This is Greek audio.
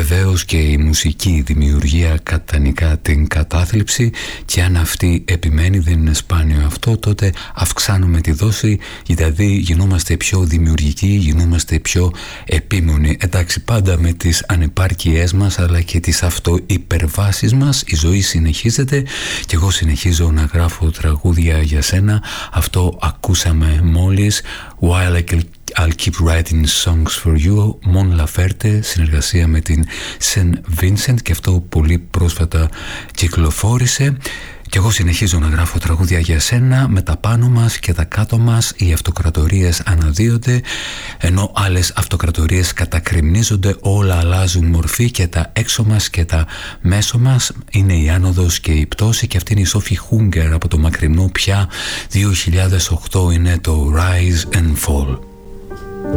βεβαίως και η μουσική δημιουργία κατανικά την κατάθλιψη, και αν αυτή επιμένει, δεν είναι σπάνιο αυτό, τότε αυξάνουμε τη δόση, δηλαδή γινόμαστε πιο δημιουργικοί, γινόμαστε πιο επίμονοι. Εντάξει, πάντα με τις ανεπάρκειές μας αλλά και τις αυτοϊπερβάσεις μας η ζωή συνεχίζεται και εγώ συνεχίζω να γράφω τραγούδια για σένα. Αυτό ακούσαμε μόλις, While I'll Keep Writing Songs For You, Mon Laferte, συνεργασία με την St. Vincent, και αυτό πολύ πρόσφατα κυκλοφόρησε. Και εγώ συνεχίζω να γράφω τραγούδια για σένα. Με τα πάνω μας και τα κάτω μας οι αυτοκρατορίες αναδύονται, ενώ άλλες αυτοκρατορίες κατακρημνίζονται, όλα αλλάζουν μορφή, και τα έξω μας και τα μέσω μας είναι η άνοδος και η πτώση. Και αυτή είναι η Sophie Hunger από το μακρινό πια 2008, είναι το Rise and Fall.